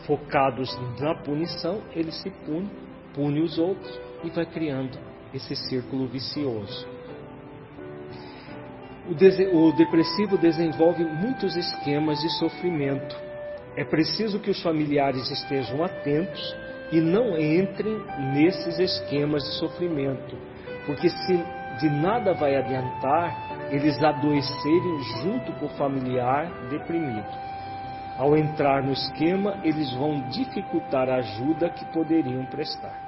focados na punição, ele se pune os outros e vai criando esse círculo vicioso. O depressivo desenvolve muitos esquemas de sofrimento. É preciso que os familiares estejam atentos e não entrem nesses esquemas de sofrimento, porque se de nada vai adiantar eles adoecerem junto com o familiar deprimido. Ao entrar no esquema, eles vão dificultar a ajuda que poderiam prestar.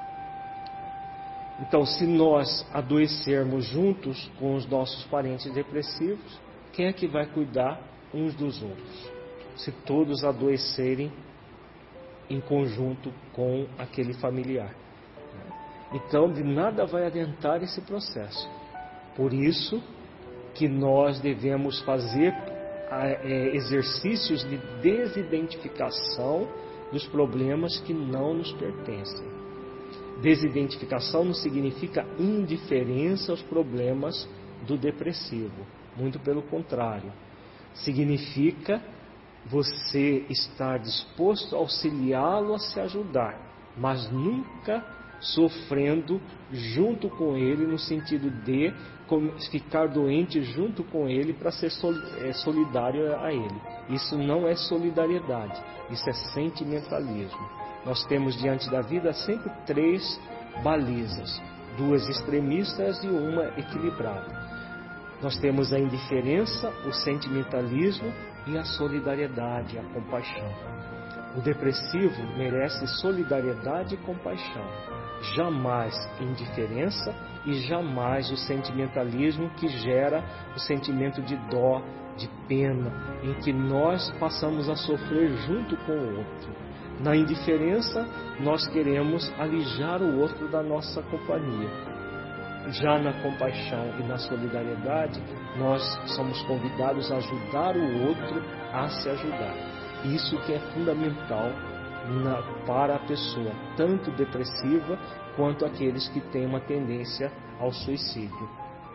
Então, se nós adoecermos juntos com os nossos parentes depressivos, quem é que vai cuidar uns dos outros? Se todos adoecerem em conjunto com aquele familiar. Então, de nada vai adiantar esse processo. Por isso que nós devemos fazer exercícios de desidentificação dos problemas que não nos pertencem. Desidentificação não significa indiferença aos problemas do depressivo. Muito pelo contrário. Significa você estar disposto a auxiliá-lo a se ajudar, mas nunca sofrendo junto com ele, no sentido de ficar doente junto com ele para ser solidário a ele. Isso não é solidariedade, isso é sentimentalismo. Nós temos diante da vida sempre 3 balizas, 2 extremistas e uma equilibrada. Nós temos a indiferença, o sentimentalismo e a solidariedade, a compaixão. O depressivo merece solidariedade e compaixão, jamais indiferença e jamais o sentimentalismo que gera o sentimento de dó, de pena, em que nós passamos a sofrer junto com o outro. Na indiferença, nós queremos alijar o outro da nossa companhia. Já na compaixão e na solidariedade, nós somos convidados a ajudar o outro a se ajudar. Isso que é fundamental para a pessoa, tanto depressiva quanto aqueles que têm uma tendência ao suicídio.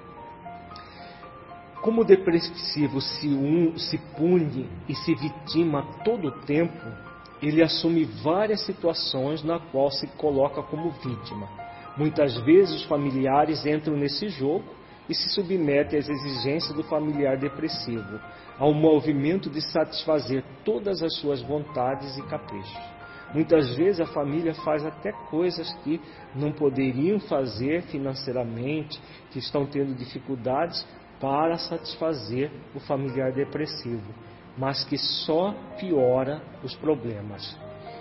Como o depressivo se pune e se vitima todo o tempo, ele assume várias situações na qual se coloca como vítima. Muitas vezes os familiares entram nesse jogo e se submetem às exigências do familiar depressivo, ao movimento de satisfazer todas as suas vontades e caprichos. Muitas vezes a família faz até coisas que não poderiam fazer financeiramente, que estão tendo dificuldades para satisfazer o familiar depressivo, mas que só piora os problemas.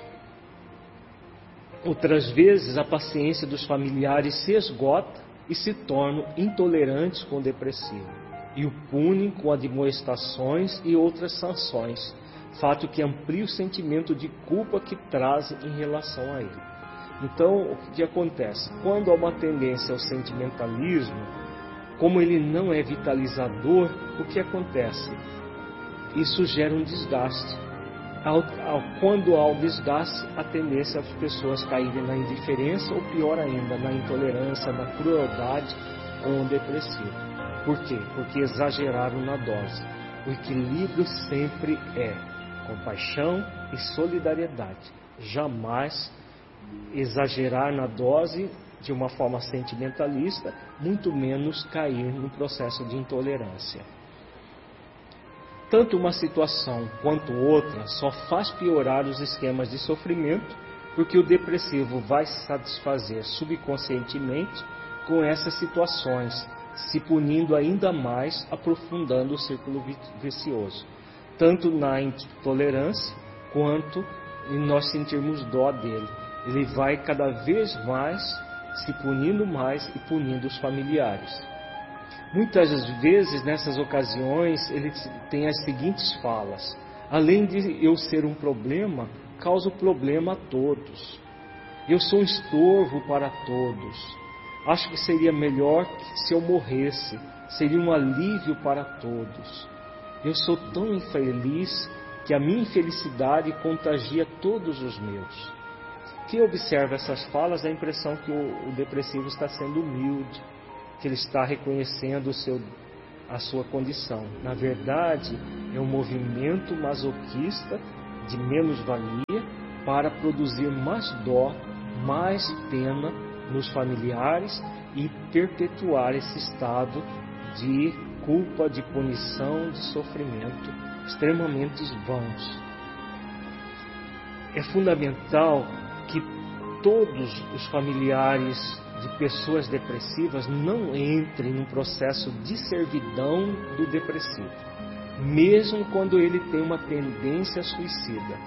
Outras vezes a paciência dos familiares se esgota e se tornam intolerantes com o depressivo e o punem com admoestações e outras sanções, fato que amplia o sentimento de culpa que trazem em relação a ele. Então, o que acontece? Quando há uma tendência ao sentimentalismo, como ele não é vitalizador, o que acontece? Isso gera um desgaste. Quando há o desgaste, a tendência é as pessoas caírem na indiferença ou, pior ainda, na intolerância, na crueldade com o depressivo. Por quê? Porque exageraram na dose. O equilíbrio sempre é compaixão e solidariedade. Jamais exagerar na dose de uma forma sentimentalista, muito menos cair no processo de intolerância. Tanto uma situação quanto outra só faz piorar os esquemas de sofrimento, porque o depressivo vai se satisfazer subconscientemente com essas situações, se punindo ainda mais, aprofundando o círculo vicioso, tanto na intolerância quanto em nós sentirmos dó dele. Ele vai cada vez mais se punindo mais e punindo os familiares. Muitas vezes, nessas ocasiões, ele tem as seguintes falas: além de eu ser um problema, causo problema a todos. Eu sou um estorvo para todos. Acho que seria melhor se eu morresse, seria um alívio para todos. Eu sou tão infeliz que a minha infelicidade contagia todos os meus. Quem observa essas falas dá a impressão que o depressivo está sendo humilde, que ele está reconhecendo a sua condição. Na verdade, é um movimento masoquista de menos-valia para produzir mais dó, mais pena nos familiares e perpetuar esse estado de culpa, de punição, de sofrimento extremamente vãos. É fundamental que todos os familiares de pessoas depressivas não entrem num processo de servidão do depressivo, mesmo quando ele tem uma tendência suicida.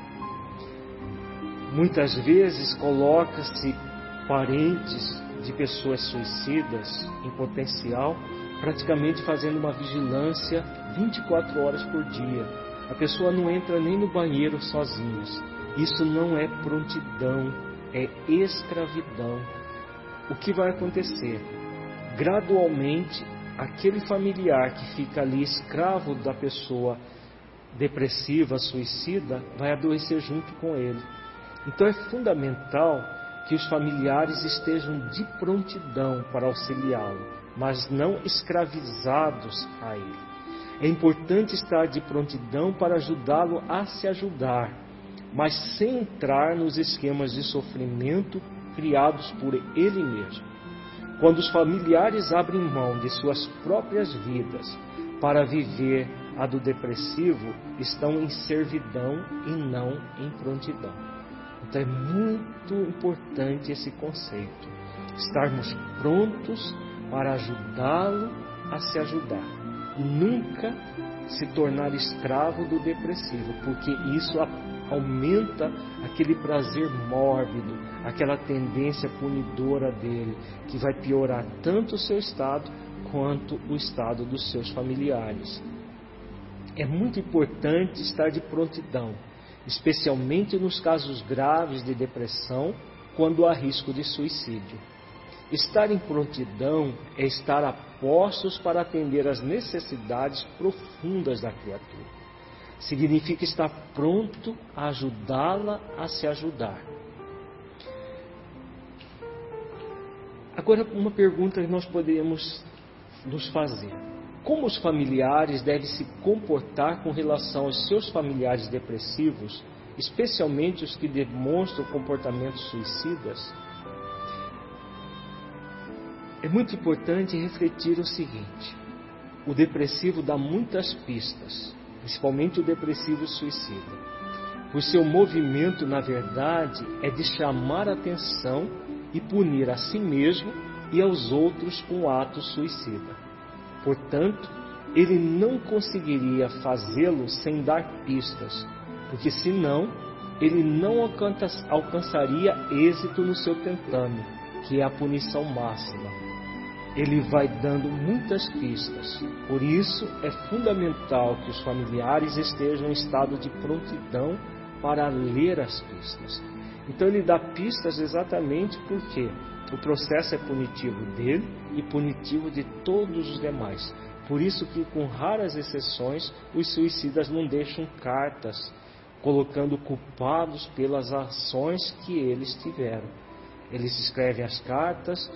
Muitas vezes coloca-se parentes de pessoas suicidas em potencial, praticamente fazendo uma vigilância 24 horas por dia. A pessoa não entra nem no banheiro sozinhos. Isso não é prontidão, é escravidão. O que vai acontecer? Gradualmente, aquele familiar que fica ali escravo da pessoa depressiva, suicida, vai adoecer junto com ele. Então é fundamental que os familiares estejam de prontidão para auxiliá-lo, mas não escravizados a ele. É importante estar de prontidão para ajudá-lo a se ajudar, mas sem entrar nos esquemas de sofrimento criados por ele mesmo. Quando os familiares abrem mão de suas próprias vidas para viver a do depressivo, estão em servidão e não em prontidão. Então é muito importante esse conceito, estarmos prontos para ajudá-lo a se ajudar. Nunca se tornar escravo do depressivo, porque isso aumenta aquele prazer mórbido, aquela tendência punidora dele, que vai piorar tanto o seu estado quanto o estado dos seus familiares. É muito importante estar de prontidão, especialmente nos casos graves de depressão, quando há risco de suicídio. Estar em prontidão é estar a postos para atender às necessidades profundas da criatura. Significa estar pronto a ajudá-la a se ajudar. Agora, uma pergunta que nós poderíamos nos fazer: como os familiares devem se comportar com relação aos seus familiares depressivos, especialmente os que demonstram comportamentos suicidas? É muito importante refletir o seguinte: o depressivo dá muitas pistas, principalmente o depressivo suicida. O seu movimento, na verdade, é de chamar a atenção e punir a si mesmo e aos outros com o ato suicida. Portanto, ele não conseguiria fazê-lo sem dar pistas, porque senão ele não alcançaria êxito no seu tentame, que é a punição máxima. Ele vai dando muitas pistas. Por isso, é fundamental que os familiares estejam em estado de prontidão para ler as pistas. Então, ele dá pistas exatamente porque o processo é punitivo dele e punitivo de todos os demais. Por isso que, com raras exceções, os suicidas não deixam cartas colocando culpados pelas ações que eles tiveram. Eles escrevem as cartas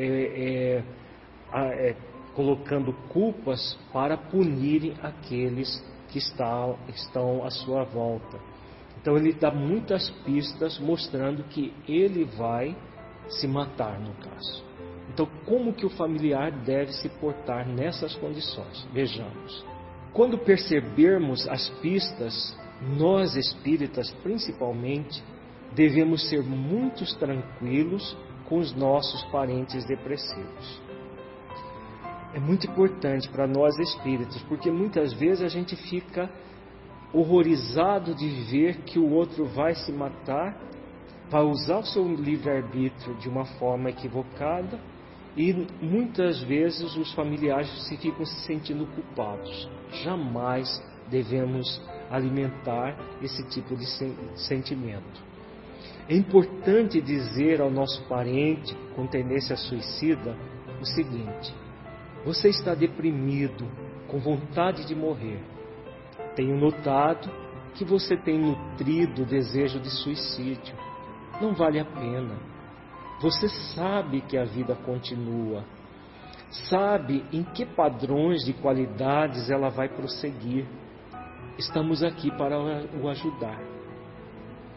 colocando culpas para punirem aqueles que estão à sua volta. Então ele dá muitas pistas mostrando que ele vai se matar no caso. Então como que o familiar deve se portar nessas condições? Vejamos. Quando percebermos as pistas, nós espíritas principalmente devemos ser muito tranquilos com os nossos parentes depressivos. É muito importante para nós espíritas, porque muitas vezes a gente fica horrorizado de ver que o outro vai se matar, vai usar o seu livre-arbítrio de uma forma equivocada, e muitas vezes os familiares ficam se sentindo culpados. Jamais devemos alimentar esse tipo de sentimento. É importante dizer ao nosso parente com tendência suicida o seguinte: você está deprimido, com vontade de morrer. Tenho notado que você tem nutrido o desejo de suicídio. Não vale a pena. Você sabe que a vida continua. Sabe em que padrões de qualidades ela vai prosseguir. Estamos aqui para o ajudar.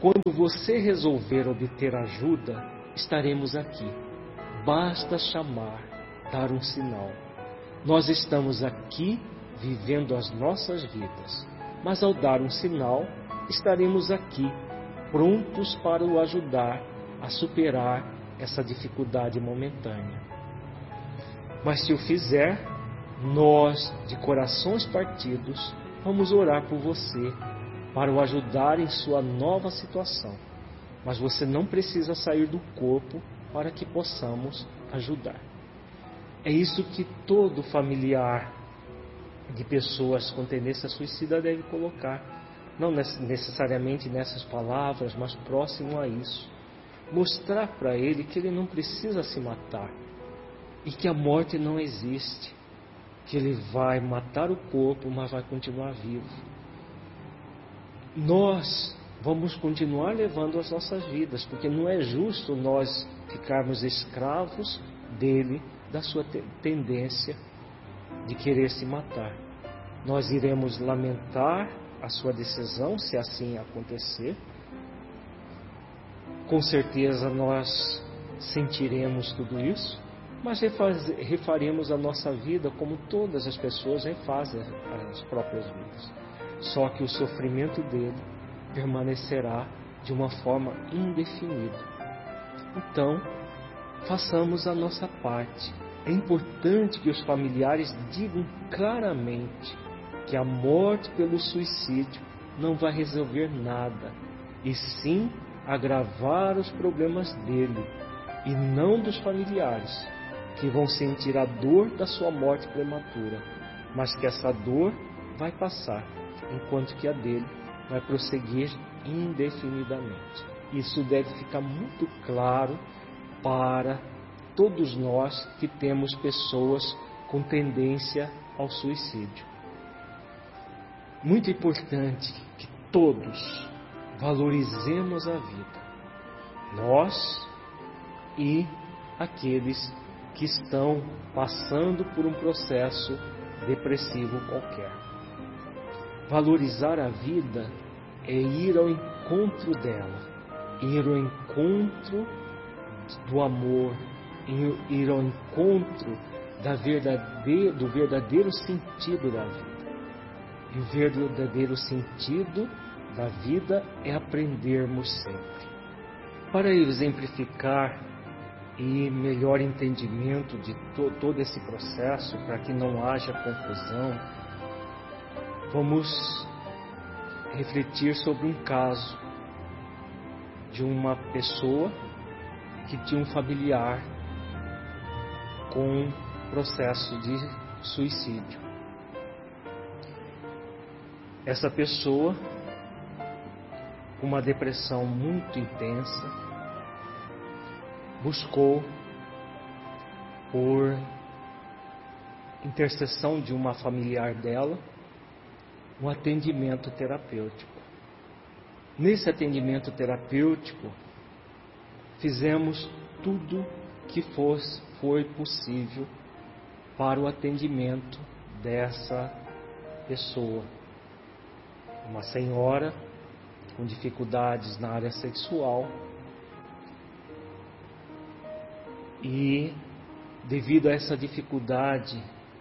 Quando você resolver obter ajuda, estaremos aqui. Basta chamar, dar um sinal. Nós estamos aqui vivendo as nossas vidas, mas ao dar um sinal, estaremos aqui, prontos para o ajudar a superar essa dificuldade momentânea. Mas se o fizer, nós, de corações partidos, vamos orar por você, para o ajudar em sua nova situação. Mas você não precisa sair do corpo para que possamos ajudar. É isso que todo familiar de pessoas com tendência suicida deve colocar. Não necessariamente nessas palavras, mas próximo a isso. Mostrar para ele que ele não precisa se matar e que a morte não existe. Que ele vai matar o corpo, mas vai continuar vivo. Nós vamos continuar levando as nossas vidas, porque não é justo nós ficarmos escravos dele, da sua tendência de querer se matar. Nós iremos lamentar a sua decisão, se assim acontecer. Com certeza nós sentiremos tudo isso, mas refaremos a nossa vida como todas as pessoas refazem as próprias vidas. Só que o sofrimento dele permanecerá de uma forma indefinida. Então, façamos a nossa parte. É importante que os familiares digam claramente que a morte pelo suicídio não vai resolver nada, e sim agravar os problemas dele e não dos familiares, que vão sentir a dor da sua morte prematura, mas que essa dor vai passar, enquanto que a dele vai prosseguir indefinidamente. Isso deve ficar muito claro para todos nós que temos pessoas com tendência ao suicídio. Muito importante que todos valorizemos a vida, nós e aqueles que estão passando por um processo depressivo qualquer. Valorizar a vida é ir ao encontro dela, ir ao encontro do amor, ir ao encontro do verdadeiro sentido da vida. E o verdadeiro sentido da vida é aprendermos sempre. Para exemplificar e melhor entendimento de todo esse processo, para que não haja confusão, vamos refletir sobre um caso de uma pessoa que tinha um familiar com processo de suicídio. Essa pessoa, com uma depressão muito intensa, buscou, por intercessão de uma familiar dela, um atendimento terapêutico. Nesse atendimento terapêutico, fizemos tudo que foi possível para o atendimento dessa pessoa. Uma senhora com dificuldades na área sexual, e devido a essa dificuldade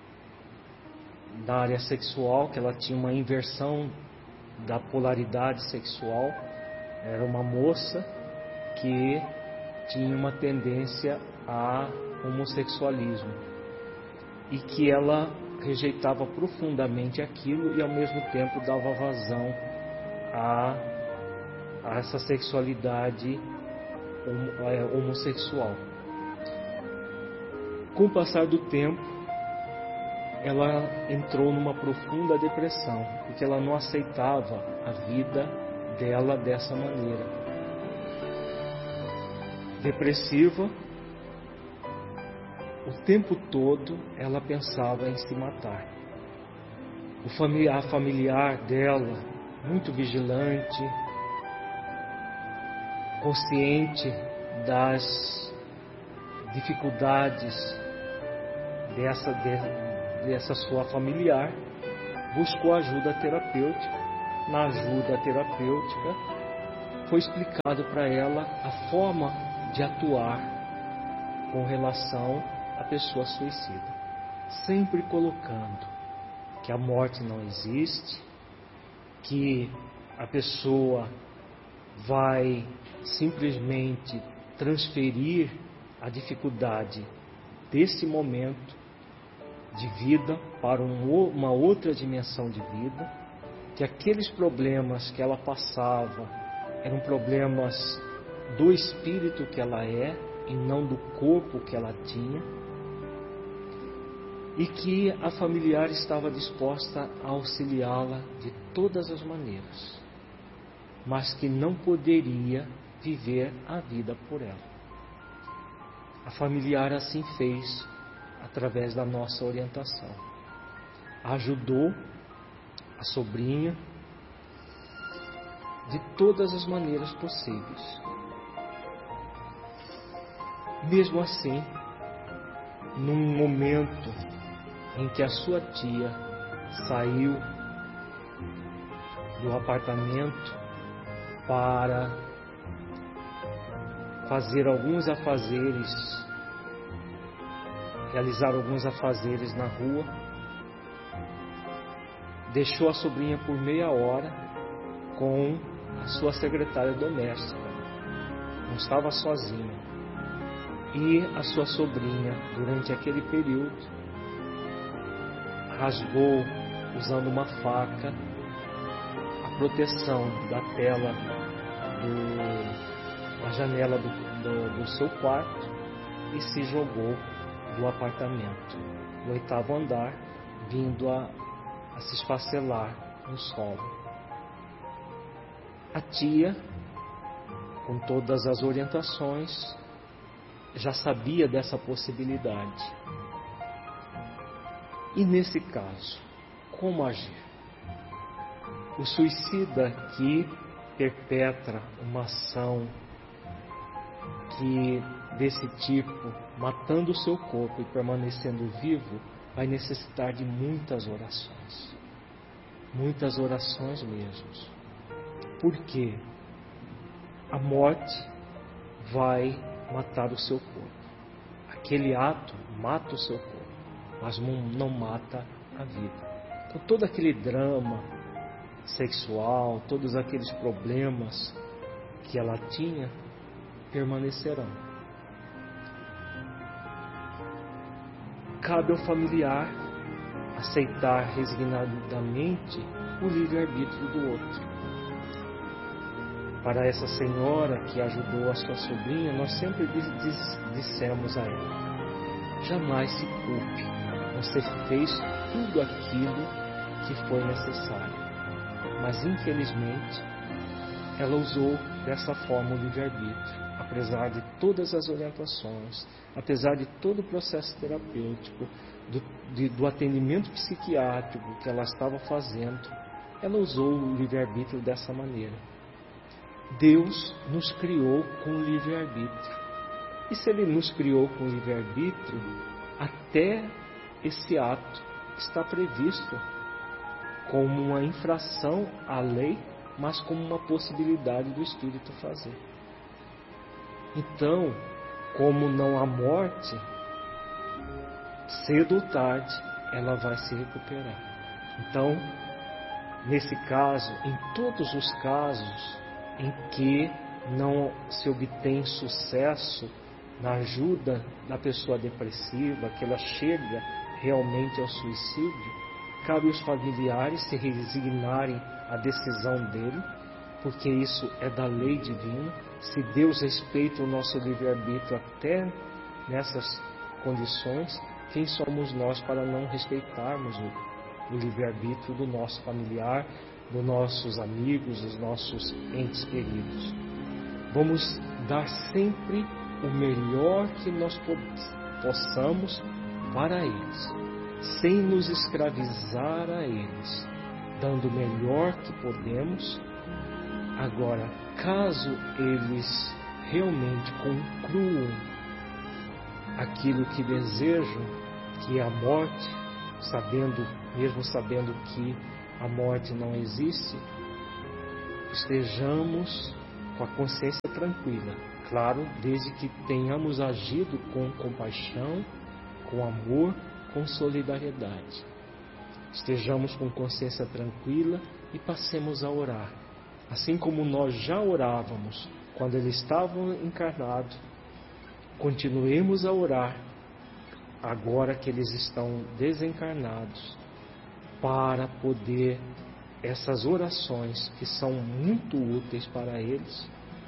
da área sexual, que ela tinha uma inversão da polaridade sexual, era uma moça que tinha uma tendência a homossexualismo e que ela rejeitava profundamente aquilo e ao mesmo tempo dava vazão a essa sexualidade homossexual. Com o passar do tempo, ela entrou numa profunda depressão, porque ela não aceitava a vida dela dessa maneira. Depressiva, o tempo todo ela pensava em se matar. A familiar dela, muito vigilante, consciente das dificuldades dessa sua familiar, buscou ajuda terapêutica. Na ajuda terapêutica, foi explicado para ela a forma de atuar com relação à pessoa suicida, sempre colocando que a morte não existe, que a pessoa vai simplesmente transferir a dificuldade desse momento de vida para uma outra dimensão de vida, que aqueles problemas que ela passava eram problemas do espírito que ela é e não do corpo que ela tinha, e que a familiar estava disposta a auxiliá-la de todas as maneiras, mas que não poderia viver a vida por ela. A familiar assim fez através da nossa orientação. Ajudou a sobrinha de todas as maneiras possíveis. Mesmo assim, num momento em que a sua tia saiu do apartamento para fazer alguns afazeres, realizar alguns afazeres na rua, deixou a sobrinha por meia hora com a sua secretária doméstica. Não estava sozinha. E a sua sobrinha, durante aquele período, rasgou, usando uma faca, a proteção da tela da janela do seu quarto e se jogou do apartamento, do 8º andar, vindo a se esfacelar no solo. A tia, com todas as orientações, já sabia dessa possibilidade. E nesse caso, como agir? O suicida que perpetra uma ação desse tipo, matando o seu corpo e permanecendo vivo, vai necessitar de muitas orações. Muitas orações mesmo. Porque a morte vai matar o seu corpo. Aquele ato mata o seu corpo, mas não mata a vida. Então todo aquele drama sexual, todos aqueles problemas que ela tinha, permanecerão. Cabe ao familiar aceitar resignadamente o livre-arbítrio do outro. Para essa senhora que ajudou a sua sobrinha, nós sempre dissemos a ela: jamais se culpe, você fez tudo aquilo que foi necessário. Mas infelizmente, ela usou dessa forma o livre-arbítrio, apesar de todas as orientações, apesar de todo o processo terapêutico, do atendimento psiquiátrico que ela estava fazendo, ela usou o livre-arbítrio dessa maneira. Deus nos criou com livre-arbítrio. E se Ele nos criou com livre-arbítrio, até esse ato está previsto como uma infração à lei, mas como uma possibilidade do Espírito fazer. Então, como não há morte, cedo ou tarde ela vai se recuperar. Então, nesse caso, em todos os casos em que não se obtém sucesso na ajuda da pessoa depressiva, que ela chega realmente ao suicídio, cabe aos familiares se resignarem à decisão dele, porque isso é da lei divina. Se Deus respeita o nosso livre-arbítrio até nessas condições, quem somos nós para não respeitarmos o livre-arbítrio do nosso familiar, dos nossos amigos, dos nossos entes queridos? Vamos dar sempre o melhor que nós possamos para eles, sem nos escravizar a eles, dando o melhor que podemos. Agora, caso eles realmente concluam aquilo que desejam, que é a morte, mesmo sabendo que a morte não existe, estejamos com a consciência tranquila. Claro, desde que tenhamos agido com compaixão, com amor, com solidariedade. Estejamos com consciência tranquila e passemos a orar. Assim como nós já orávamos quando eles estavam encarnados, continuemos a orar agora que eles estão desencarnados, para poder essas orações que são muito úteis para eles,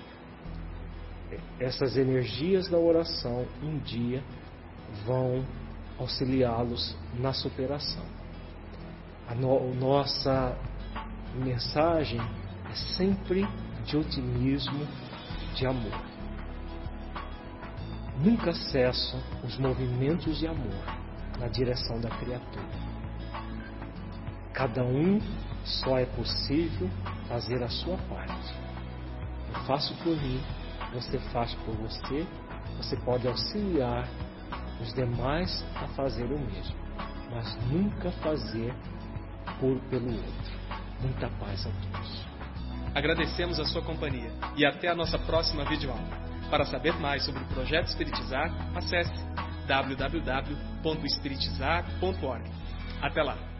essas energias da oração um dia vão auxiliá-los na superação. A nossa mensagem é sempre de otimismo, de amor. Nunca cessam os movimentos de amor na direção da criatura. Cada um só é possível fazer a sua parte. Eu faço por mim, você faz por você, você pode auxiliar os demais a fazer o mesmo, mas nunca fazer pelo outro. Muita paz a todos. Agradecemos a sua companhia e até a nossa próxima videoaula. Para saber mais sobre o Projeto Espiritizar, acesse www.espiritizar.org. Até lá!